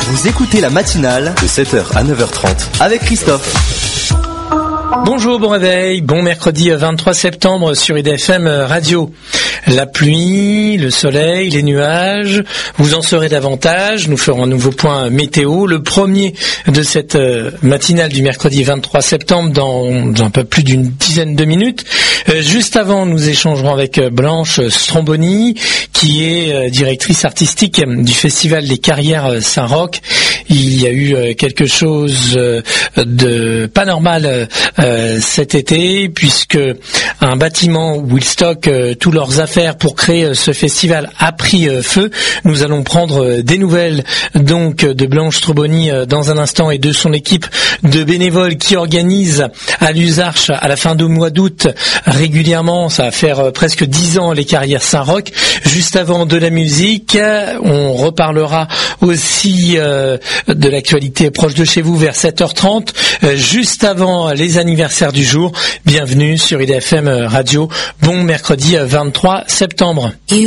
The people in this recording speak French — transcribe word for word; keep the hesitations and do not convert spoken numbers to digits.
Vous écoutez la matinale de sept heures à neuf heures trente avec Christophe. Bonjour, bon réveil, bon mercredi vingt-trois septembre sur I D F M Radio. La pluie, le soleil, les nuages, vous en saurez davantage. Nous ferons un nouveau point météo, le premier de cette matinale du mercredi vingt-trois septembre dans, dans un peu plus d'une dizaine de minutes. Juste avant, nous échangerons avec Blanche Stromboni, qui est directrice artistique du Festival des Carrières Saint-Roch. Il y a eu quelque chose de pas normal euh, cet été, puisque un bâtiment où ils stockent euh, tous leurs affaires pour créer euh, ce festival a pris euh, feu. Nous allons prendre euh, des nouvelles donc de Blanche Stromboni euh, dans un instant et de son équipe de bénévoles qui organisent à l'Usarche à la fin du mois d'août régulièrement. Ça va faire euh, presque dix ans les Carrières Saint-Roch. Juste avant de la musique, on reparlera aussi euh, de l'actualité proche de chez vous vers sept heures trente. Euh, juste avant les anniversaires du jour. Bienvenue sur I D F M Radio. Bon mercredi vingt-trois septembre. You